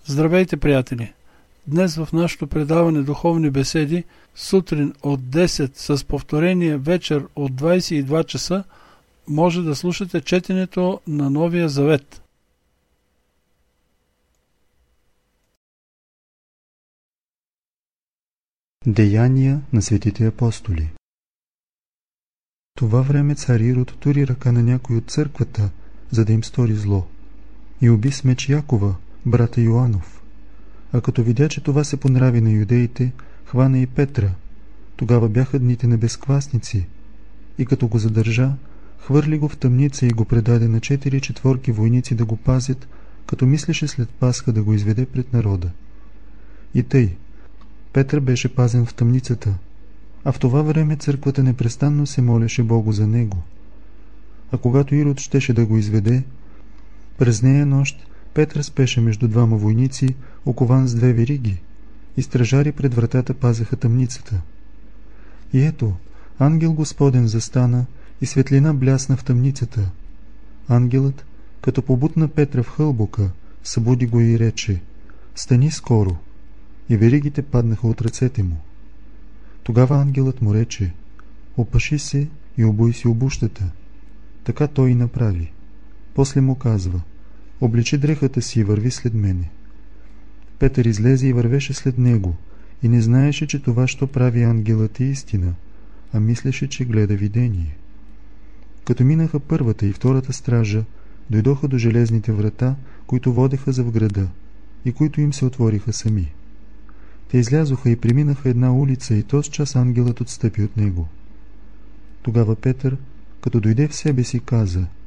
Здравейте, приятели! Днес в нашето предаване Духовни беседи, сутрин от 10 с повторение вечер от 22 часа, може да слушате четенето на Новия Завет. Деяния на светите апостоли. Това време цар Ирод тури ръка на някой от църквата, за да им стори зло, и уби с меч Якова, брата Йоанов. А като видя, че това се понрави на юдеите, хвана и Петра. Тогава бяха дните на безквасници, и като го задържа, хвърли го в тъмница и го предаде на 4 войници да го пазят, като мислеше след Пасха да го изведе пред народа. И тъй, Петър беше пазен в тъмницата, а в това време църквата непрестанно се молеше Богу за него. А когато Ирод щеше да го изведе, през нея нощ Петър спеше между двама войници, окован с 2 вериги, и стражари пред вратата пазеха тъмницата. И ето, ангел Господен застана и светлина блясна в тъмницата. Ангелът, като побутна Петра в хълбока, събуди го и рече: „Стани скоро!“ И веригите паднаха от ръцете му. Тогава ангелът му рече: „Опаши се и обуй си обущата.“ Така той и направи. После му казва: „Обличи дрехата си и върви след мене.“ Петър излезе и вървеше след него, и не знаеше, че това, що прави ангелът, е истина, а мислеше, че гледа видение. Като минаха първата и втората стража, дойдоха до железните врата, които водеха за в града, и които им се отвориха сами. Те излязоха и преминаха една улица, и тоз час ангелът отстъпи от него. Тогава Петър, като дойде в себе си, каза: